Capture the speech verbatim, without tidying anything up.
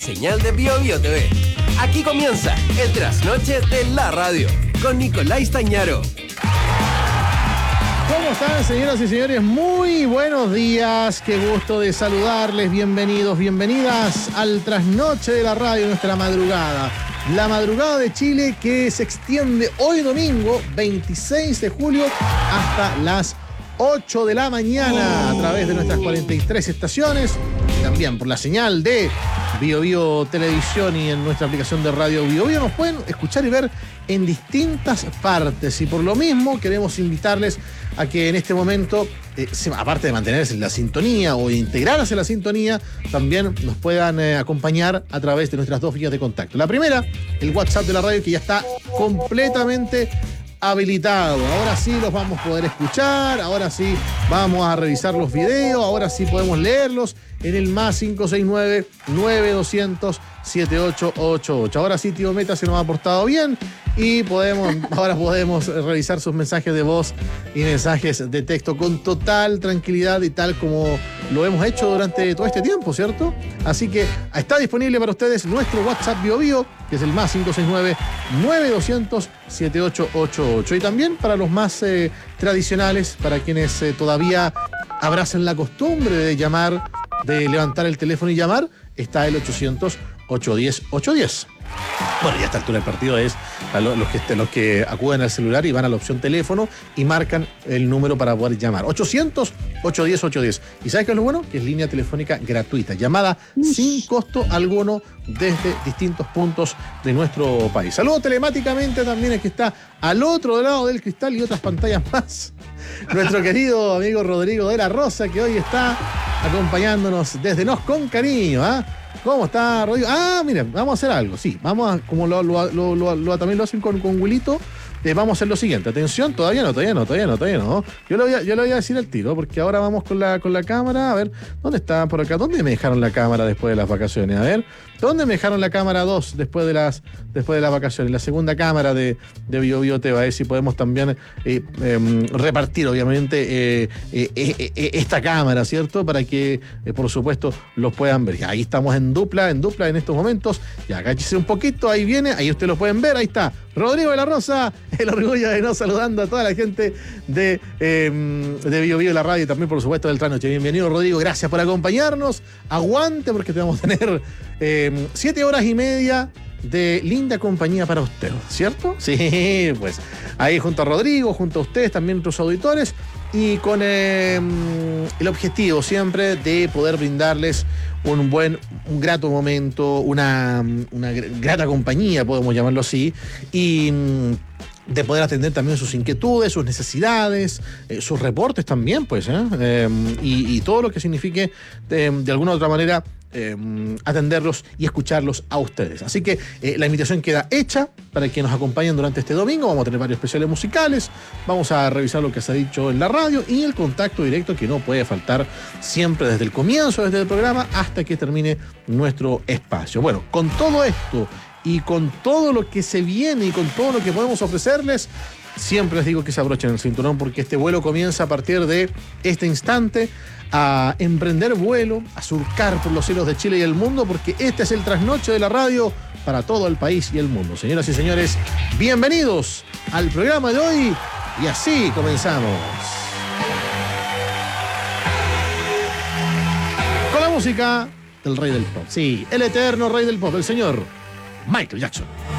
señal de Bio Bio T V. Aquí comienza el trasnoche de la radio con Nicolás Stañaro. ¿Cómo están, señoras y señores? Muy buenos días, qué gusto de saludarles, bienvenidos, bienvenidas al trasnoche de la radio, nuestra madrugada. La madrugada de Chile que se extiende hoy domingo, veintiséis de julio, hasta las ocho de la mañana a través de nuestras cuarenta y tres estaciones, y también por la señal de Bio Bio Televisión y en nuestra aplicación de radio Bio Bio nos pueden escuchar y ver en distintas partes, y por lo mismo queremos invitarles a que en este momento, eh, aparte de mantenerse en la sintonía o integrarse en la sintonía, también nos puedan eh, acompañar a través de nuestras dos vías de contacto. La primera, el WhatsApp de la radio, que ya está completamente habilitado. Ahora sí los vamos a poder escuchar, ahora sí vamos a revisar los videos, ahora sí podemos leerlos en el más cinco seis nueve, nueve dos cero cero, siete ocho ocho ocho. Ahora sí, tío Meta se nos ha portado bien y podemos, ahora podemos revisar sus mensajes de voz y mensajes de texto con total tranquilidad y tal como lo hemos hecho durante todo este tiempo, ¿cierto? Así que está disponible para ustedes nuestro WhatsApp Bio Bio, que es el más cinco seis nueve, nueve dos cero cero, siete ocho ocho ocho. Y también para los más eh, tradicionales, para quienes eh, todavía abracen la costumbre de llamar, de levantar el teléfono y llamar, está el ochocientos, ochocientos diez, ochocientos diez. Bueno, ya a esta altura del partido es a los, los, que, los que acuden al celular y van a la opción teléfono y marcan el número para poder llamar. ochocientos, ochocientos diez, ochocientos diez. ¿Y sabes qué es lo bueno? Que es línea telefónica gratuita, llamada sin costo alguno desde distintos puntos de nuestro país. Saludo telemáticamente también el que está al otro lado del cristal y otras pantallas más. Nuestro querido amigo Rodrigo de la Rosa, que hoy está acompañándonos desde Nos con Cariño, ¿ah? ¿eh? ¿Cómo está, Rodrigo? Ah, miren, vamos a hacer algo, sí. Vamos a, como lo, lo, lo, lo, lo también lo hacen con, con Wilito, eh, vamos a hacer lo siguiente. Atención, todavía no, todavía no, todavía no, todavía no. Yo lo voy a, yo lo voy a decir al tiro, porque ahora vamos con la, con la cámara. A ver, ¿dónde está por acá? ¿Dónde me dejaron la cámara después de las vacaciones? A ver, ¿dónde me dejaron la cámara dos después de las, después de las vacaciones? La segunda cámara de, de Bio Bio T V, a ver si podemos también eh, eh, repartir, obviamente, eh, eh, eh, eh, esta cámara, ¿cierto? Para que, eh, por supuesto, los puedan ver. Ahí estamos en dupla, en dupla en estos momentos. Ya, agáchese un poquito, ahí viene, ahí ustedes lo pueden ver, ahí está. Rodrigo de la Rosa, el orgullo de no saludando a toda la gente de, eh, de Bio Bio, la radio y también, por supuesto, del Trasnoche. Bienvenido, Rodrigo, gracias por acompañarnos. Aguante, porque te vamos a tener eh, siete horas y media de linda compañía para usted, ¿cierto? Sí, pues ahí junto a Rodrigo, junto a ustedes, también otros auditores, y con eh, el objetivo siempre de poder brindarles un buen, un grato momento, una, una grata compañía, podemos llamarlo así, y de poder atender también sus inquietudes, sus necesidades, eh, sus reportes también, pues, ¿eh? Eh, y, y todo lo que signifique de, de alguna u otra manera Eh, atenderlos y escucharlos a ustedes. Así que eh, la invitación queda hecha para que nos acompañen durante este domingo. Vamos a tener varios especiales musicales, vamos a revisar lo que se ha dicho en la radio y el contacto directo que no puede faltar siempre desde el comienzo, desde el programa hasta que termine nuestro espacio. Bueno, con todo esto y con todo lo que se viene y con todo lo que podemos ofrecerles, siempre les digo que se abrochen el cinturón, porque este vuelo comienza a partir de este instante a emprender vuelo, a surcar por los cielos de Chile y el mundo, porque este es el trasnoche de la radio para todo el país y el mundo. Señoras y señores, bienvenidos al programa de hoy y así comenzamos. Con la música del rey del pop. Sí, el eterno rey del pop, el señor Michael Jackson.